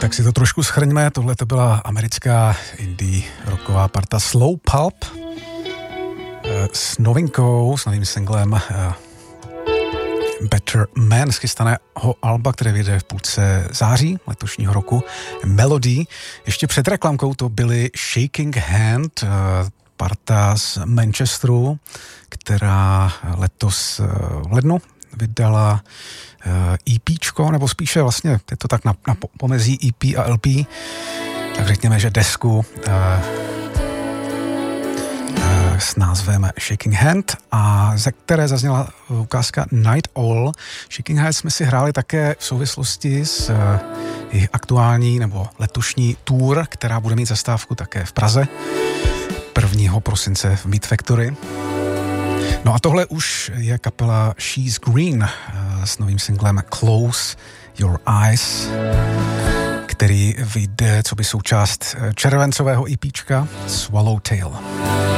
Tak si to trošku shrňme. Tohle to byla americká indie rocková parta Slow Pulp s novinkou, s novým singlem Better Man z chystaného alba, které vyjde v půlce září letošního roku, Melody. Ještě před reklamkou to byly Shaking Hand, parta z Manchesteru, která letos v lednu vydala EPčko, nebo spíše vlastně je to tak na pomezí EP a LP, tak řekněme, že desku s názvem Shaking Hand, a ze které zazněla ukázka Night Owl. Shaking Hand jsme si hráli také v souvislosti s jejich aktuální nebo letošní tour, která bude mít zastávku také v Praze 1. prosince v Meat Factory. No a tohle už je kapela She's Green s novým singlem Close Your Eyes, který vyjde co by součást červencového EPčka Swallowtail.